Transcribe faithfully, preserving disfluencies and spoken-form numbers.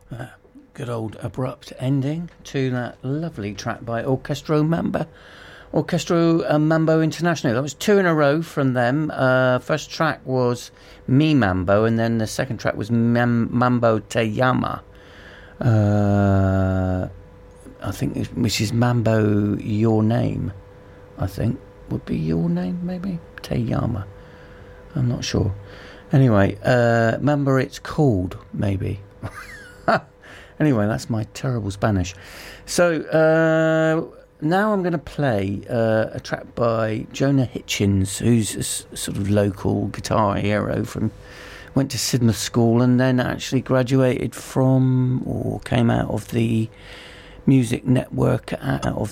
Uh, good old abrupt ending to that lovely track by Orchestro Mambo. Orchestro uh, Mambo International. That was two in a row from them. Uh, first track was Me Mambo, and then the second track was Mam- Mambo Te Llama. Uh, I think, which is Mambo Your Name. I think would be Your Name, maybe Te Llama. I'm not sure. Anyway, uh, Mambo It's Called, maybe. Anyway, that's my terrible Spanish. So uh, now I'm going to play uh, a track by Jonah Hitchens, who's a s- sort of local guitar hero from, went to Sidmouth School and then actually graduated from, or came out of the music network, out of